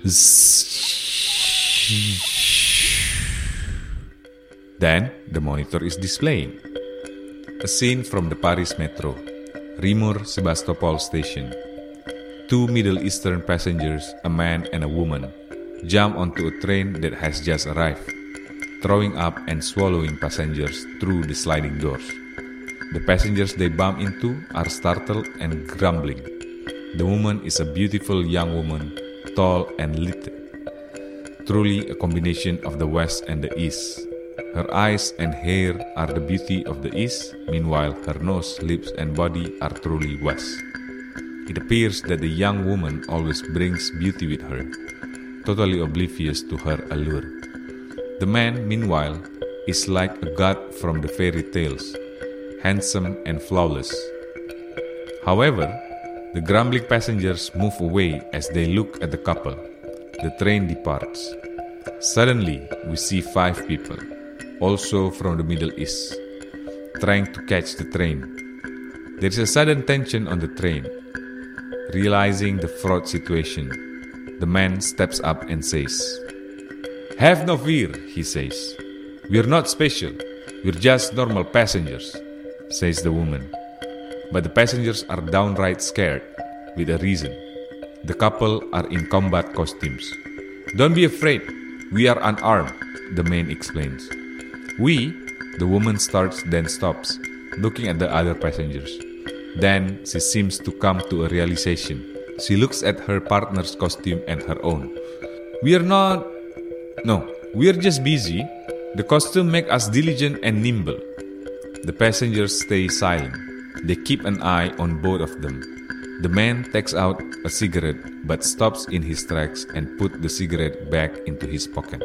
Then the monitor is displaying a scene from the Paris metro, Rimur Sebastopol station. Two Middle Eastern passengers, a man and a woman, jump onto a train that has just arrived, throwing up and swallowing passengers through the sliding doors. The passengers they bump into are startled and grumbling. The woman is a beautiful young woman, tall and lithe, truly a combination of the West and the East. Her eyes and hair are the beauty of the East, meanwhile her nose, lips and body are truly West. It appears that the young woman always brings beauty with her, totally oblivious to her allure. The man, meanwhile, is like a god from the fairy tales, handsome and flawless. However, the grumbling passengers move away as they look at the couple. The train departs. Suddenly, we see 5 people, also from the Middle East, trying to catch the train. There is a sudden tension on the train. Realizing the fraught situation, the man steps up and says, "Have no fear," he says. "We're not special. We're just normal passengers," says the woman. But the passengers are downright scared, with a reason. The couple are in combat costumes. "Don't be afraid. We are unarmed," the man explains. "We," the woman starts then stops, looking at the other passengers. Then she seems to come to a realization. She looks at her partner's costume and her own. We're just busy. The costume make us diligent and nimble." The passengers stay silent. They keep an eye on both of them. The man takes out a cigarette but stops in his tracks and puts the cigarette back into his pocket.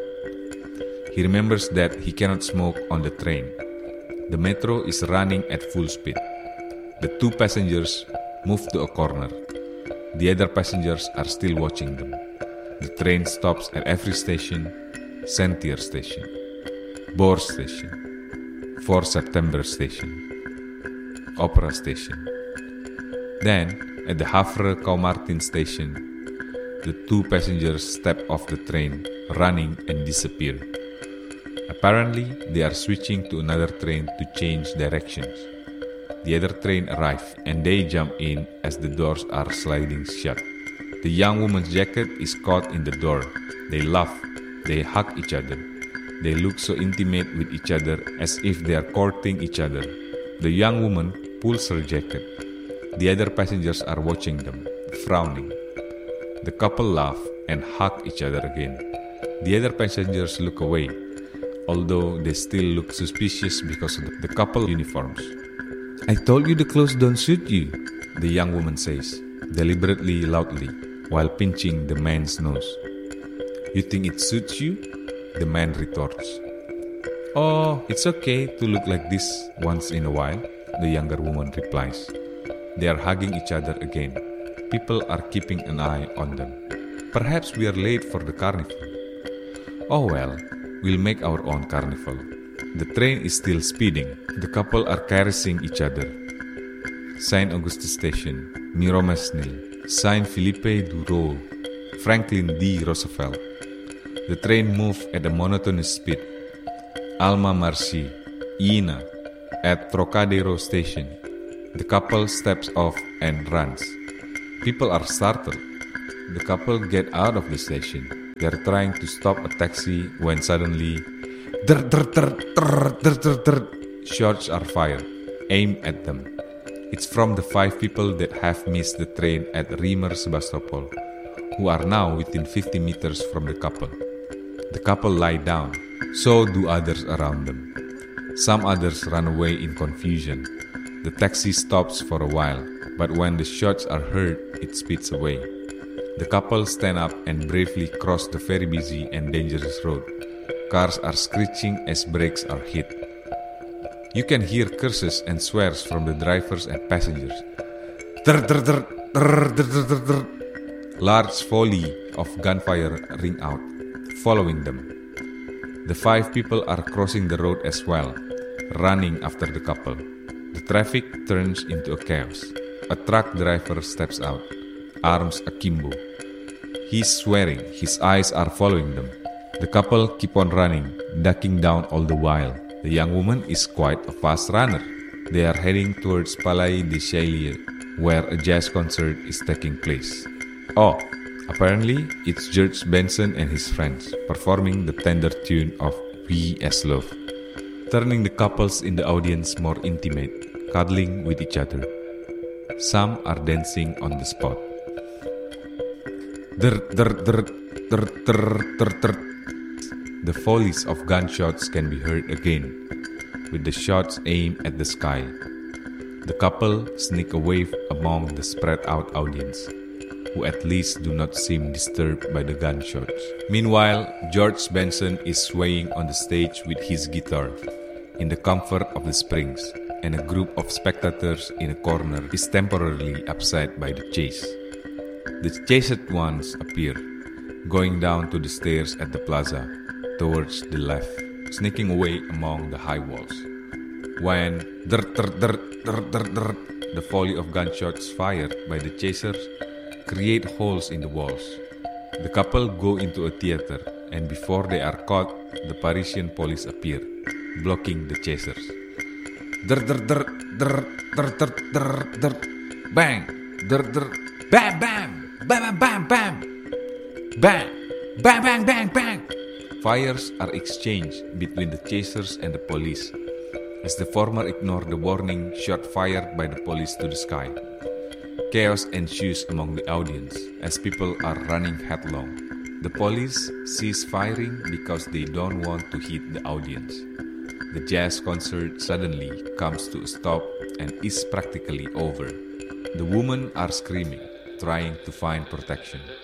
He remembers that he cannot smoke on the train. The metro is running at full speed. The 2 passengers move to a corner. The other passengers are still watching them. The train stops at every station: Sentier Station, Bor Station, 4 September Station, Opera Station. Then, at the Havre Koumartin Station, the 2 passengers step off the train, running and disappear. Apparently, they are switching to another train to change directions. The other train arrives and they jump in as the doors are sliding shut. The young woman's jacket is caught in the door. They laugh. They hug each other. They look so intimate with each other as if they are courting each other. The young woman pulls her jacket. The other passengers are watching them, frowning. The couple laugh and hug each other again. The other passengers look away, although they still look suspicious because of the couple uniforms. "I told you the clothes don't suit you," the young woman says, deliberately loudly, while pinching the man's nose. "You think it suits you?" the man retorts. "Oh, it's okay to look like this once in a while," the younger woman replies. They are hugging each other again. People are keeping an eye on them. "Perhaps we are late for the carnival." "Oh well, we'll make our own carnival." The train is still speeding. The couple are caressing each other. Saint Augustus Station, Miromesnil, Saint Philippe du Roule, Franklin D. Roosevelt. The train moves at a monotonous speed. Alma Marcy, Iena, at Trocadero Station. The couple steps off and runs. People are startled. The couple get out of the station. They are trying to stop a taxi when suddenly shots are fired, aimed at them. It's from the 5 people that have missed the train at Rimur Sebastopol, who are now within 50 meters from the couple. The couple lie down, so do others around them. Some others run away in confusion. The taxi stops for a while, but when the shots are heard, it speeds away. The couple stand up and bravely cross the very busy and dangerous road. Cars are screeching as brakes are hit. You can hear curses and swears from the drivers and passengers. Large volley of gunfire ring out, following them. The 5 people are crossing the road as well, running after the couple. The traffic turns into a chaos. A truck driver steps out, arms akimbo. He's swearing, his eyes are following them. The couple keep on running, ducking down all the while. The young woman is quite a fast runner. They are heading towards Palais de Chaillot, where a jazz concert is taking place. Oh, apparently it's George Benson and his friends performing the tender tune of We as Love, turning the couples in the audience more intimate, cuddling with each other. Some are dancing on the spot. The volleys of gunshots can be heard again, with the shots aimed at the sky. The couple sneak away among the spread-out audience, who at least do not seem disturbed by the gunshots. Meanwhile, George Benson is swaying on the stage with his guitar, in the comfort of the springs, and a group of spectators in a corner is temporarily upset by the chase. The chased ones appear, going down to the stairs at the plaza, towards the left, sneaking away among the high walls. When the volley of gunshots fired by the chasers create holes in the walls. The couple go into a theater, and before they are caught, the Parisian police appear, blocking the chasers. Bang! Bam! Bam! Bam! Bam! Bam! Bang! Bang! Bang! Bang! Bang! Fires are exchanged between the chasers and the police, as the former ignore the warning shot fired by the police to the sky. Chaos ensues among the audience as people are running headlong. The police cease firing because they don't want to hit the audience. The jazz concert suddenly comes to a stop and is practically over. The women are screaming, trying to find protection.